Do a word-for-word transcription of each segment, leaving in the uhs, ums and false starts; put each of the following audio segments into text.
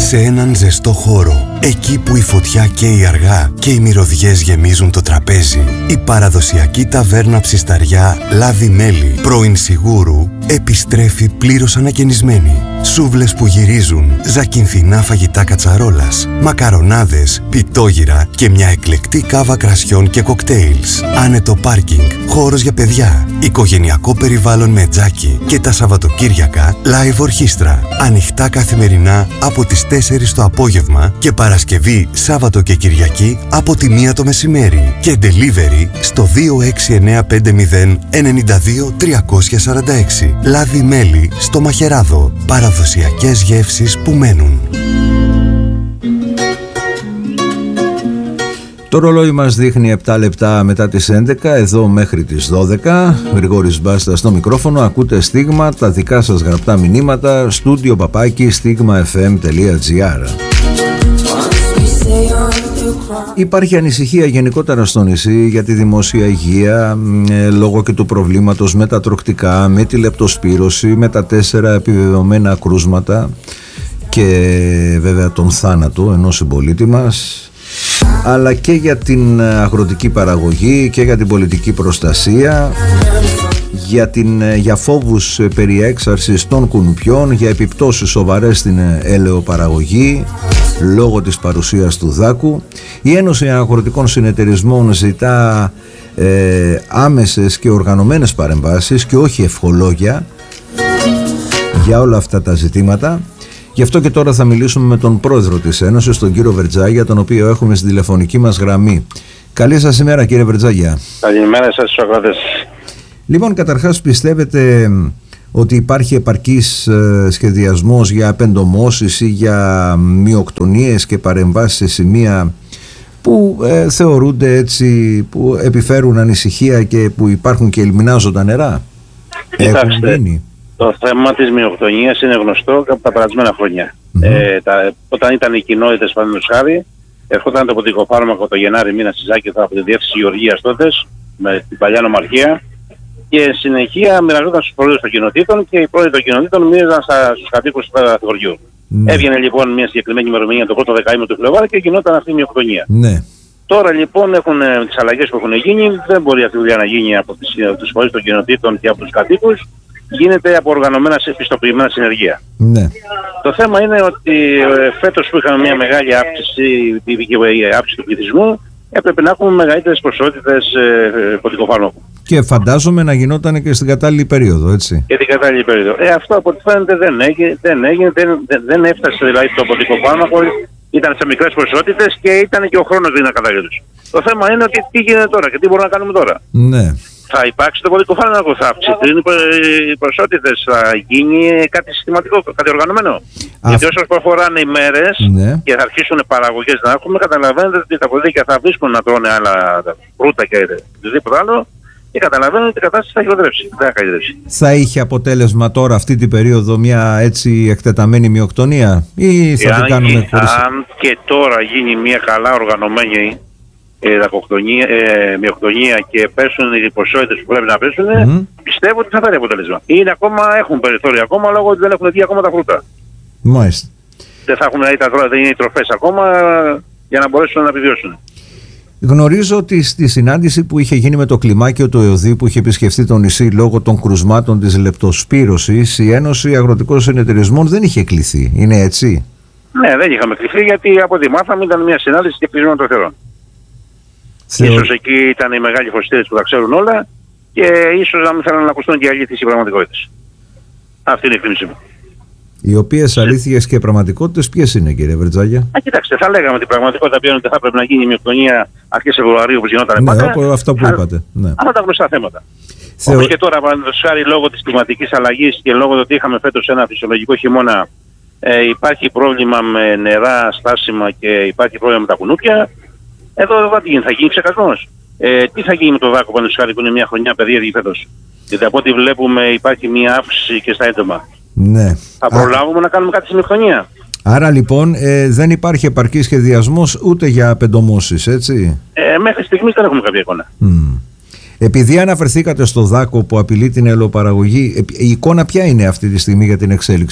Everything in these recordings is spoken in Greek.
Σε έναν ζεστό χώρο, εκεί που η φωτιά καίει αργά και οι μυρωδιές γεμίζουν το τραπέζι, η παραδοσιακή ταβέρνα Ψισταριά Λάδι Μέλι πρώην Σιγούρου επιστρέφει πλήρως ανακαινισμένη. Σούβλες που γυρίζουν, ζακινθινά φαγητά κατσαρόλας, μακαρονάδες, πιτόγυρα και μια εκλεκτή κάβα κρασιών και κοκτέιλς. Άνετο πάρκινγκ, χώρος για παιδιά, οικογενειακό περιβάλλον με τζάκι και τα Σαββατοκύριακα live ορχήστρα. Ανοιχτά καθημερινά από τις τέσσερις το απόγευμα και Παρασκευή, Σάββατο και Κυριακή από τη μία το μεσημέρι. Και delivery στο δύο έξι εννέα πέντε μηδέν εννιά δύο τρία τέσσερα έξι. Λάδι Μέλι στο Μαχαιράδο. Παραδοσιακές γεύσεις που μένουν. Το ρολόι μας δείχνει επτά λεπτά μετά τις έντεκα, εδώ μέχρι τις δώδεκα. Γρηγόρης Μπάστας στο μικρόφωνο, ακούτε Στίγμα, τα δικά σας γραπτά μηνύματα, στούντιο παπάκι στίγμα εφ εμ τελεία τζι άρ. Υπάρχει ανησυχία γενικότερα στο νησί για τη δημόσια υγεία ε, λόγω και του προβλήματος με τα τροκτικά, με τη λεπτοσπύρωση, με τα τέσσερα επιβεβαιωμένα κρούσματα και βέβαια τον θάνατο ενός συμπολίτη μας, αλλά και για την αγροτική παραγωγή και για την πολιτική προστασία, για, την, για φόβους περί έξαρσης των κουνουπιών, για επιπτώσεις σοβαρές στην ελαιοπαραγωγή λόγω της παρουσίας του δάκου. Η Ένωση Αγροτικών Συνεταιρισμών ζητά ε, άμεσες και οργανωμένες παρεμβάσεις και όχι ευχολόγια για όλα αυτά τα ζητήματα. Γι' αυτό και τώρα θα μιλήσουμε με τον πρόεδρο της Ένωσης, τον κύριο Βερτζάγια, τον οποίο έχουμε στην τηλεφωνική μας γραμμή. Καλή σας ημέρα, κύριε Βερτζάγια. Καλημέρα σας στους αγρότες. Λοιπόν, καταρχάς, πιστεύετε ότι υπάρχει επαρκής σχεδιασμός για απεντομώσεις ή για μειοκτονίες και παρεμβάσεις σε σημεία που ε, θεωρούνται έτσι, που επιφέρουν ανησυχία και που υπάρχουν και ελμινάζοντα νερά? Κοιτάξτε, το θέμα της μειοκτονίας είναι γνωστό από τα περασμένα χρόνια. Mm-hmm. Ε, τα, όταν ήταν οι κοινότητες, παραδείγματος χάρη, ερχόταν το ποτικοφάρμακο το Γενάρη μήνα στη Ζάκηθρα από τη Διεύθυνση Γεωργίας τότε, με την παλιά νομαρχία, και συνεχεία μοιραζόταν στους πρόεδρους των κοινοτήτων και οι πρόεδροι των κοινοτήτων μοίραζαν στους κατοίκους του χωριού. Mm. Έβγαινε λοιπόν μια συγκεκριμένη ημερομηνία το πρώτο δεκαήμερο του Φλεβάρι και γινόταν αυτή η μειοκτονία. Mm. Τώρα λοιπόν έχουν τις αλλαγές που έχουν γίνει, δεν μπορεί αυτή η δουλειά να γίνει από τους φορείς των κοινοτήτων και από τους κατοίκους. Γίνεται από οργανωμένα επιστοποιημένα συνεργεία. Ναι. Το θέμα είναι ότι ε, φέτος που είχαμε μια μεγάλη αύξηση, η αύξηση του πληθυσμού, έπρεπε να έχουμε μεγαλύτερες ποσότητες ε, ποτικοφάρμακου. Και φαντάζομαι να γινόταν και στην κατάλληλη περίοδο, έτσι. Και την κατάλληλη περίοδο. Ε, αυτό από ό,τι φαίνεται δεν έγινε, δεν, έγινε, δεν, δεν έφτασε δηλαδή το ποτικοφάρμακο, ήταν σε μικρές ποσότητες και ήταν και ο χρόνος δεν είναι κατάλληλος. Το θέμα είναι ότι τι γίνεται τώρα και τι μπορούμε να κάνουμε τώρα. Ναι. Θα υπάρξει το ποτικοφάρμακο, θα αυξηθούν οι ποσότητες, θα γίνει κάτι συστηματικό, κάτι οργανωμένο. Α, γιατί όσο προχωράνε οι μέρες, ναι, και θα αρχίσουν παραγωγές να έχουμε, καταλαβαίνετε ότι τα ποδήλια θα βρίσκουν να τρώνε άλλα φρούτα και οτιδήποτε άλλο και καταλαβαίνετε ότι η κατάσταση θα χειροτρέψει. Θα, θα είχε αποτέλεσμα τώρα αυτή την περίοδο μια έτσι εκτεταμένη μειοκτονία ή θα την κάνουμε χωρίς? Αν και τώρα γίνει μια καλά οργανωμένη Ε, ε, μειοκτονία και πέσουν οι ποσότητες που πρέπει να πέσουν, mm. πιστεύω ότι θα φέρει αποτέλεσμα. Είναι ακόμα, έχουν περιθώρια ακόμα λόγω ότι δεν έχουν δει ακόμα τα φρούτα. Μάλιστα. Δεν θα έχουν τα, δεν είναι οι τροφές ακόμα για να μπορέσουν να επιβιώσουν. Γνωρίζω ότι στη συνάντηση που είχε γίνει με το κλιμάκιο του ΕΟΔΗ που είχε επισκεφτεί το νησί λόγω των κρουσμάτων της λεπτοσπύρωσης, η Ένωση Αγροτικών Συνεταιρισμών δεν είχε κληθεί. Είναι έτσι? Ναι, δεν είχαμε κληθεί γιατί από ό,τι μάθαμε ήταν μια συνάντηση και κλεισμένο των θερών. Θεω... Ίσως εκεί ήταν οι μεγάλοι φωστήρες που τα ξέρουν όλα και ίσως να μην θέλουν να ακουστούν και οι αλήθειες και οι πραγματικότητες. Αυτή είναι η εκτίμηση μου. Οι οποίες αλήθειες και πραγματικότητες ποιες είναι, κύριε Βερτζάγια? Α, κοιτάξτε, θα λέγαμε την πραγματικότητα ποια είναι ότι θα πρέπει να γίνει η μειοκτονία αρχές Φεβρουαρίου που γινόταν ναι, πάντα. Ναι, αυτά που α, είπατε. Ναι. Αυτά τα γνωστά θέματα. Θεω... Όπως και τώρα, παραδείγματος χάρη, λόγω της κλιματικής αλλαγής και λόγω του ότι είχαμε φέτος ένα φυσιολογικό χειμώνα, ε, υπάρχει πρόβλημα με νερά, στάσιμα και υπάρχει πρόβλημα με τα κουνούπια. Εδώ θα γίνει, θα γίνει ψεκασμός. Ε, τι θα γίνει με το δάκο πάνω σχάρι που είναι μια χρονιά περίεργη φέτος? Γιατί από ό,τι βλέπουμε υπάρχει μια αύξηση και στα έντομα. Ναι. Θα προλάβουμε Α... να κάνουμε κάτι στην χρονιά. Άρα λοιπόν ε, δεν υπάρχει επαρκή σχεδιασμός ούτε για απεντομώσεις, έτσι? Ε, μέχρι στιγμής δεν έχουμε κάποια εικόνα. Mm. Επειδή αναφερθήκατε στο δάκο που απειλεί την ελαιοπαραγωγή, η εικόνα ποια είναι αυτή τη στιγμή για την εξέλιξη?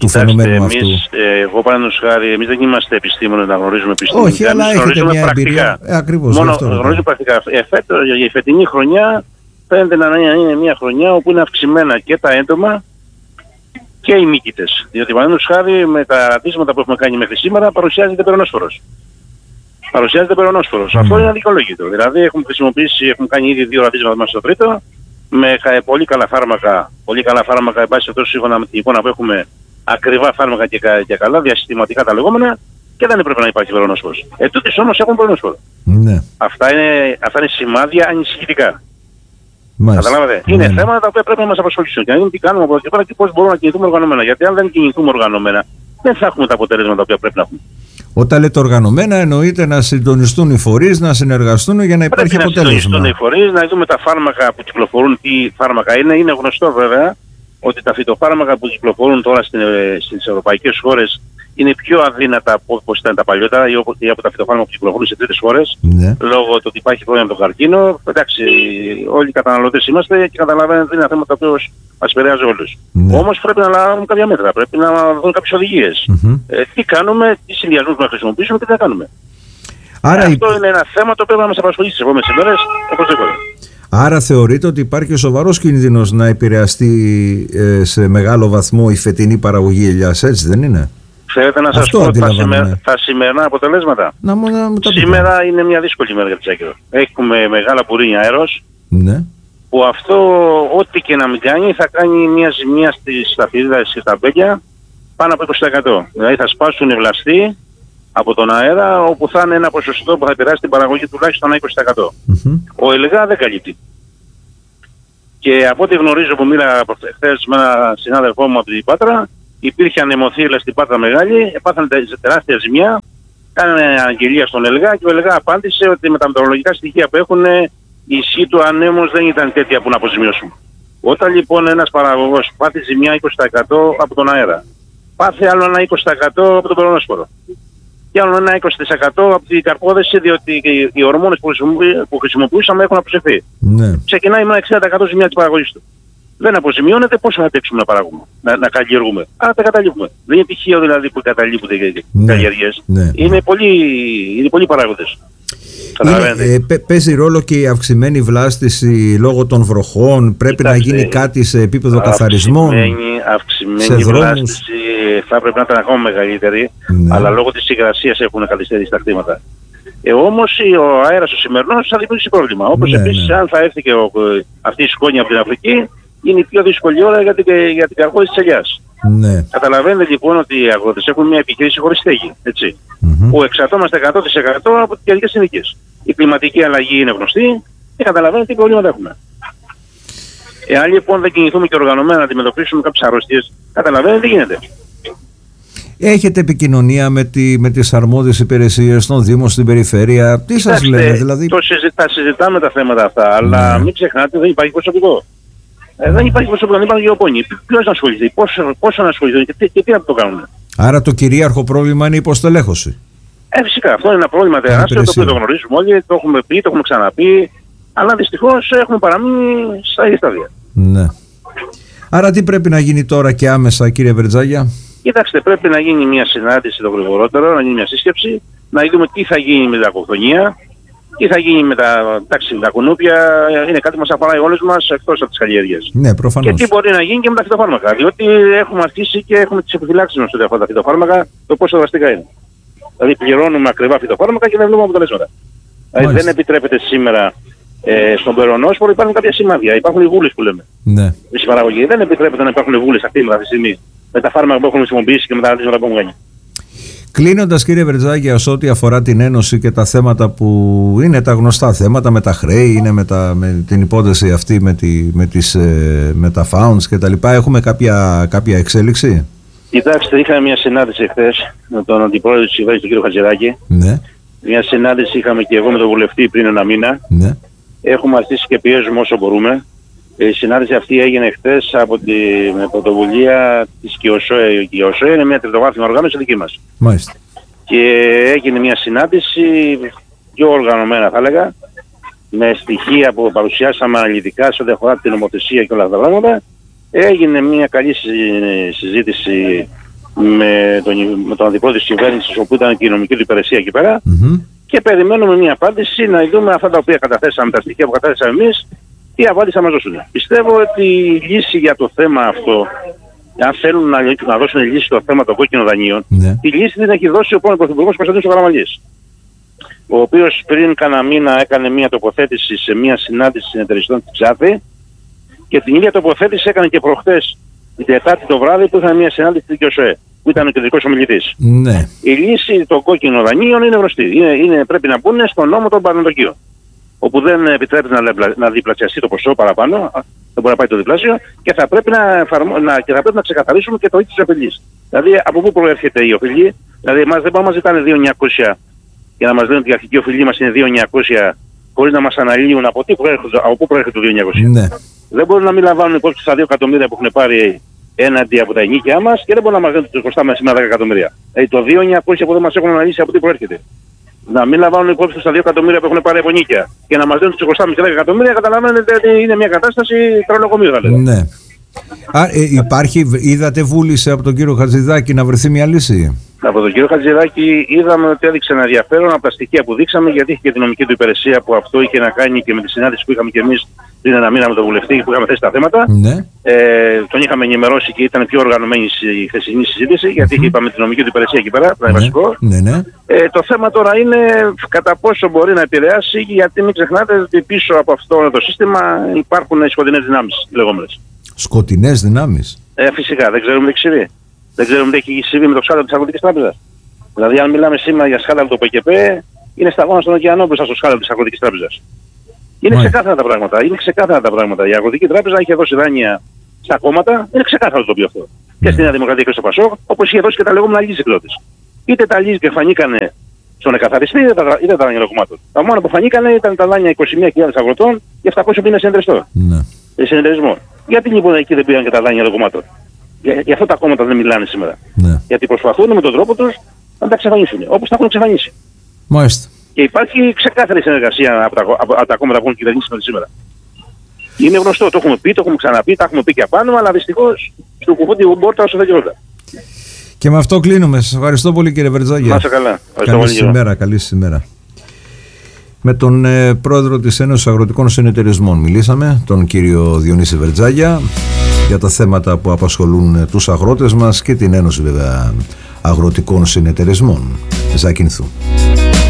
του φαινομένου αυτού. Εμείς, ε, εγώ παραδείγματος χάρη, εμείς δεν είμαστε επιστήμονες να γνωρίζουμε επιστήμονες. Όχι, αλλά έχετε μια εμπειρία. Ε, ακριβώς. Μόνο γνωρίζουμε πρακτικά. Ε, φέτος, η φετινή χρονιά φαίνεται να είναι μια χρονιά όπου είναι αυξημένα και τα έντομα και οι μύκητες. Διότι παραδείγματος χάρη με τα ρατίσματα που έχουμε κάνει μέχρι σήμερα παρουσιάζεται περονόσφορος. Παρουσιάζεται περονόσφορος. Mm. Αυτό είναι αδικαιολόγητο. Δηλαδή έχουμε χρησιμοποιήσει, έχουμε κάνει ήδη δύο ρατίσματα μέσα στο τρίτο με πολύ καλά φάρμακα, πολύ καλά φάρμακα, εν πάση περιπτώσει, σύμφωνα με την εικόνα που έχουμε, ακριβά φάρμακα και, και καλά, διασυστηματικά τα λεγόμενα, και δεν έπρεπε να υπάρχει περονόσφορος. Ε, τούτες όμως έχουν περονόσφορο. Ναι. Αυτά είναι, αυτά είναι σημάδια ανησυχητικά. Μάλιστα. Καταλάβατε. Ναι. Είναι θέματα τα οποία πρέπει να μας απασχολήσουν και να δούμε τι κάνουμε από εδώ και πέρα και πώς μπορούμε να κινηθούμε οργανωμένα. Γιατί αν δεν κινηθούμε οργανωμένα, δεν θα έχουμε τα αποτελέσματα τα οποία πρέπει να έχουμε. Όταν λέτε οργανωμένα, εννοείται να συντονιστούν οι φορείς, να συνεργαστούν για να υπάρχει πρέπει αποτέλεσμα. Να συντονιστούν οι φορείς, να δούμε τα φάρμακα που κυκλοφορούν, τι φάρμακα είναι. Είναι γνωστό βέβαια ότι τα φυτοφάρμακα που κυκλοφορούν τώρα στις ευρωπαϊκές χώρες είναι πιο αδύνατα από όπως ήταν τα παλιότερα ή από τα φυτοφάρμακα που κυκλοφορούν σε τρίτες χώρες. Ναι. Λόγω του ότι υπάρχει πρόβλημα με τον καρκίνο. Εντάξει, όλοι οι καταναλωτές είμαστε και καταλαβαίνετε ότι είναι ένα θέμα το οποίο μας επηρεάζει όλους. Ναι. Όμως πρέπει να λάβουμε κάποια μέτρα, πρέπει να δούμε κάποιες οδηγίες. Mm-hmm. Ε, τι κάνουμε, τι συνδυασμούς να χρησιμοποιήσουμε και τι θα κάνουμε. Άρα αυτό η... είναι ένα θέμα το οποίο θα μας απασχολήσει τις επόμενες ημέρες οπωσδήποτε. Άρα θεωρείτε ότι υπάρχει σοβαρός κίνδυνος να επηρεαστεί ε, σε μεγάλο βαθμό η φετινή παραγωγή ελιάς, έτσι δεν είναι? Θέλετε να σας πω τα, σημερα... τα σημερινά αποτελέσματα. Να, να, να, Σήμερα είναι μια δύσκολη μέρα για τη Τσάκηρο. Έχουμε μεγάλα πουρίνια αέρος. Ναι. Που αυτό ό,τι και να μην κάνει θα κάνει μια ζημιά στις σταφίδες και στα μπέκια πάνω από είκοσι τοις εκατό. Δηλαδή θα σπάσουν οι βλαστοί από τον αέρα, όπου θα είναι ένα ποσοστό που θα επηρεάσει την παραγωγή τουλάχιστον ένα είκοσι τοις εκατό. Mm-hmm. Ο ΕΛΓΑ δεν καλύπτει. Και από ό,τι γνωρίζω που μίλαγα χθες με έναν συνάδελφό μου από την Πάτρα, υπήρχε ανεμοθύλα στην Πάτρα μεγάλη, έπαθαν τεράστια ζημιά, κάνανε αναγγελία στον ΕΛΓΑ και ο ΕΛΓΑ απάντησε ότι με τα μετεωρολογικά στοιχεία που έχουν η ισχύ του ανέμους δεν ήταν τέτοια που να αποζημιώσουν. Όταν λοιπόν ένας παραγωγός πάθει ζημιά είκοσι τοις εκατό από τον αέρα, πάθει άλλο ένα είκοσι τοις εκατό από τον περονόσπορο και άλλο ένα είκοσι τοις εκατό από την καρπόδεση, διότι οι ορμόνες που χρησιμοποιούσαμε έχουν αποσυρθεί. Ναι. Ξεκινάει με ένα εξήντα τοις εκατό ζημιά της παραγωγής του. Δεν αποζημιώνεται, πώς θα αντέξουμε να παράγουμε, να, να καλλιεργούμε. Άρα τα καταλήγουμε. Δεν είναι τυχαίο δηλαδή που καταλήγονται οι ναι, καλλιεργίες. Ναι. Είναι πολλοί, είναι πολλοί παράγοντες. Είναι, ε, παίζει ρόλο και η αυξημένη βλάστηση λόγω των βροχών. Πρέπει Κοιτάξτε, να γίνει κάτι σε επίπεδο καθαρισμών. Αυξημένη, αυξημένη βλάστηση θα πρέπει να ήταν ακόμα μεγαλύτερη, ναι. αλλά λόγω της υγρασίας έχουν καθυστερήσει τα κτήματα. Ε, όμως ο αέρας ο σημερινός θα δημιουργήσει πρόβλημα. Όπως ναι, επίσης ναι. αν θα έρθει και ο, αυτή η σκόνη από την Αφρική, είναι η πιο δύσκολη ώρα για την, για την καρπόδηση της ελιάς. Ναι. Καταλαβαίνετε λοιπόν ότι οι αγρότες έχουν μια επιχείρηση χωρίς στέγη, έτσι, mm-hmm. που εξαρτώμαστε εκατό τοις εκατό από τις καιρικές συνθήκες. Η κλιματική αλλαγή είναι γνωστή και καταλαβαίνετε τι προβλήματα έχουμε. Εάν λοιπόν δεν κινηθούμε και οργανωμένα να αντιμετωπίσουμε κάποιες αρρώστιες, καταλαβαίνετε τι γίνεται. Έχετε επικοινωνία με, τη, με τις αρμόδιες υπηρεσίες των Δήμων στην περιφέρεια? Τι σας Κοιτάξτε, λένε δηλαδή? Το συζητά, συζητάμε τα θέματα αυτά, αλλά ναι. μην ξεχνάτε δεν υπάρχει προσωπικό. Ε, δεν υπάρχει προσωπικό, δεν υπάρχει γεωπόνοι. Ποιος να ασχοληθεί, πώς να ασχοληθεί και, και τι να το κάνουν. Άρα το κυρίαρχο πρόβλημα είναι η υποστελέχωση. Ε, φυσικά, αυτό είναι ένα πρόβλημα τεράστιο, το οποίο το γνωρίζουμε όλοι, το έχουμε πει, το έχουμε ξαναπεί, αλλά δυστυχώς έχουμε παραμείνει στα ίδια στάδια. Ναι. Άρα τι πρέπει να γίνει τώρα και άμεσα, κύριε Βερτζάγια? Κοιτάξτε, πρέπει να γίνει μια συνάντηση το γρηγορότερο, να γίνει μια σύσκεψη, να δούμε τι θα γίνει με την ακοκτονία, τι θα γίνει με τα, εντάξει, τα κουνούπια, είναι κάτι που μας αφορά όλους μας εκτός από τις καλλιέργειες. Ναι, προφανώς. Και τι μπορεί να γίνει και με τα φυτοφάρμακα, διότι έχουμε αρχίσει και έχουμε τις επιφυλάξεις μας ότι αυτά τα φυτοφάρμακα, το πόσο δραστικά είναι. Δηλαδή πληρώνουμε ακριβά φυτοφάρμακα και δεν βλέπουμε αποτελέσματα. Δηλαδή δεν επιτρέπεται σήμερα ε, στον περονόσπορο, υπάρχουν κάποια σημάδια, υπάρχουν οι βούλες που λέμε. Ναι. Στην παραγωγή δεν επιτρέπεται να υπάρχουν βούλες αυτή τη στιγμή με τα φάρμακα που έχουμε χρησιμοποιήσει και με τα αντίστοιχα που έχουμε κάνει. Κλείνοντας, κύριε Βερτζάγια, σε ό,τι αφορά την Ένωση και τα θέματα που είναι τα γνωστά θέματα με τα χρέη, είναι με, τα, με την υπόθεση αυτή με, τη, με, τις, με τα founds και τα λοιπά, έχουμε κάποια, κάποια εξέλιξη? Κοιτάξτε, είχαμε μια συνάντηση χθες με τον αντιπρόεδρο της κυβέρνησης, τον κύριο Χατζηδάκη. Ναι. Μια συνάντηση είχαμε και εγώ με τον βουλευτή πριν ένα μήνα. Ναι. Έχουμε αρχίσει και πιέζουμε όσο μπορούμε. Η συνάντηση αυτή έγινε χθες από τη με πρωτοβουλία της ΚΙΟΣΟΕ. Η ΚΙΟΣΟΕ είναι μια τριτοβάθμια οργάνωση δική μας. Μάλιστα. Και έγινε μια συνάντηση πιο οργανωμένα θα έλεγα, με στοιχεία που παρουσιάσαμε αναλυτικά σε ό,τι αφορά την νομοθεσία και όλα αυτά τα πράγματα. Έγινε μια καλή συζήτηση με τον, με τον αντιπρόεδρο της κυβέρνησης, όπου ήταν και η νομική του υπηρεσία εκεί πέρα, mm-hmm. και περιμένουμε μια απάντηση να δούμε αυτά τα οποία καταθέσαμε, τα στοιχεία που καταθέσαμε εμείς, τι απάντηση θα μας δώσουν. Πιστεύω ότι η λύση για το θέμα αυτό, αν θέλουν να, να δώσουν λύση στο θέμα των κόκκινων δανείων, mm-hmm. η λύση την έχει δώσει ο πρώην Πρωθυπουργός Κωνσταντίνος Καραμανλής, ο οποίος πριν κάνα μήνα έκανε μια τοποθέτηση σε μια συνάντηση συνεταιριστών της Ξάδη, και την ίδια τοποθέτηση έκανε και προχθές την Τετάρτη το βράδυ που είχαν μια συνάντηση στην ΚΙΟΣΕ, που ήταν ο κεντρικός ομιλητής. Ναι. Η λύση των κόκκινων δανείων είναι γνωστή. Είναι, είναι, πρέπει να μπουν στον νόμο των πανετοκίων, όπου δεν επιτρέπεται να, να διπλασιαστεί το ποσό παραπάνω, δεν μπορεί να πάει το διπλάσιο, και θα πρέπει να, εφαρμο... να, και θα πρέπει να ξεκαθαρίσουμε και το είδος της απειλής. Δηλαδή από πού προέρχεται η οφειλή, δηλαδή εμάς δεν πάμε να ζητάνε δύο χιλιάδες εννιακόσια για να μας λένε ότι η αρχική οφειλή μας είναι δύο χιλιάδες εννιακόσια, χωρίς να μας αναλύουν από, τι προέρχεται, από πού προέρχεται το δύο χιλιάδες εννιακόσια. Ναι. Δεν μπορούν να μην λαμβάνουν υπόψη στα δύο εκατομμύρια που έχουν πάρει έναντι από τα ενίκια μας, και δεν μπορούν να μας λένε ότι χρωστάμε σήμερα δέκα εκατομμύρια. Ε, το δύο χιλιάδες εννιακόσια που δεν μας έχουν αναλύσει από τι προέρχεται. Να μην λαμβάνουν υπόψη στα δύο εκατομμύρια που έχουν πάρει από νίκια και να μας λένε ότι χρωστάμε και δέκα εκατομμύρια, καταλαβαίνετε ότι είναι μια κατάσταση τρελοκομείο, θα λέγαμε. Ναι. Α, ε, υπάρχει, είδατε βούληση από τον κύριο Χατζηδάκη να βρεθεί μια λύση? Από τον κύριο Χατζηδάκη είδαμε ότι έδειξε ένα ενδιαφέρον από τα στοιχεία που δείξαμε, γιατί είχε και την νομική του υπηρεσία που αυτό είχε να κάνει και με τη συνάντηση που είχαμε και εμείς πριν ένα μήνα με τον βουλευτή που είχαμε θέσει τα θέματα. Ναι. Ε, τον είχαμε ενημερώσει και ήταν πιο οργανωμένη η χθεσινή συζήτηση, γιατί mm-hmm. είπαμε την νομική του υπηρεσία εκεί πέρα, που είναι βασικό. Ναι, ναι. Ε, το θέμα τώρα είναι κατά πόσο μπορεί να επηρεάσει, γιατί μην ξεχνάτε ότι πίσω από αυτό το σύστημα υπάρχουν σκοτεινές δυνάμεις, λεγόμενες. Σκοτεινές δυνάμεις. Ε, φυσικά, δεν ξέρουμε τι συμβεί. Δεν ξέρουμε τι έχει συμβεί με το σκάνδαλο της Αγροτικής Τράπεζας. Δηλαδή, αν μιλάμε σήμερα για σκάνδαλο του ΠΚΠ, είναι σταγόνα στον ωκεανό μπροστά στο σκάνδαλο της Αγροτικής Τράπεζας. Είναι Μάλιστα. ξεκάθαρα τα πράγματα. Είναι ξεκάθαρα τα πράγματα. Η Αγροτική Τράπεζα είχε δώσει δάνεια στα κόμματα, είναι ξεκάθαρο το οποίο αυτό. Mm. Και στη Νέα Δημοκρατία και στο Πασόκ, όπως είχε δώσει και τα λεγόμενα leasing εκδότες. Είτε τα leasing φανήκανε στον εκαθαριστή, είτε τα, είτε τα δάνεια λογωμάτων. Τα μόνα που φανήκανε ήταν τα δάνεια είκοσι μία χιλιάδες αγροτών και επτακόσια πενήντα συνεταιριστών. Mm. Συνεταιρισμό. Γιατί λοιπόν εκεί δεν πήγαν και τα δάνεια λογωμάτων? Για, για αυτά τα κόμματα δεν μιλάνε σήμερα. Ναι. Γιατί προσπαθούν με τον τρόπο τους να τα εξαφανίσουν, όπως τα έχουν εξαφανίσει. Μάλιστα. Και υπάρχει ξεκάθαρη συνεργασία από τα, από, από τα κόμματα που έχουν κυβερνήσει μέχρι σήμερα. Είναι γνωστό, το έχουμε πει, το έχουμε ξαναπεί, τα έχουμε πει και απάνω, αλλά δυστυχώς στο κουφούτι μπόρτα όσο δεν γινόταν. Και με αυτό κλείνουμε. Σας ευχαριστώ πολύ, κύριε Βερτζάγια. Να είστε καλά. Καλή σήμερα, καλή σήμερα. Με τον ε, πρόεδρο της Ένωσης Αγροτικών Συνεταιρισμών μιλήσαμε, τον κύριο Διονύση Βερτζάγια, για τα θέματα που απασχολούν τους αγρότες μας και την Ένωση βέβαια Αγροτικών Συνεταιρισμών. Ζακινθού.